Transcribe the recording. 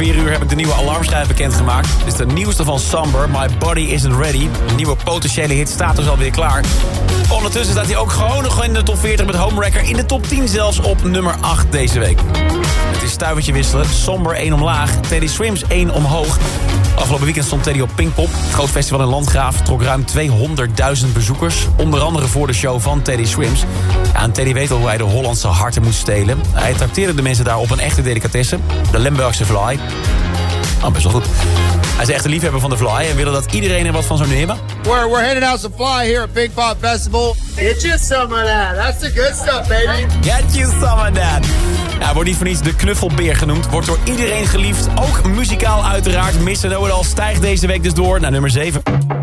4 uur heb ik de nieuwe alarmschijf bekendgemaakt. Dit is de nieuwste van Somber, My Body Isn't Ready. Een nieuwe potentiële hit staat dus alweer klaar. Ondertussen staat hij ook gewoon nog in de top 40 met Homewrecker. In de top 10 zelfs op nummer 8 deze week. Het is stuivertje wisselen. Somber 1 omlaag, Teddy Swims 1 omhoog. Afgelopen weekend stond Teddy op Pinkpop. Het groot festival in Landgraaf trok ruim 200.000 bezoekers. Onder andere voor de show van Teddy Swims. Ja, en Teddy weet al hoe hij de Hollandse harten moet stelen. Hij trakteerde de mensen daar op een echte delicatesse. De Limburgse fly. Oh, best wel goed. Hij is echt een liefhebber van de fly en willen dat iedereen er wat van zou nemen. We're handing out some fly here at Big Pop Festival. Get you some of that. That's the good stuff, baby. Get you some of that. Ja, wordt niet voor niets de knuffelbeer genoemd. Wordt door iedereen geliefd. Ook muzikaal uiteraard. Mr. Know It All stijgt deze week dus door naar nummer 7.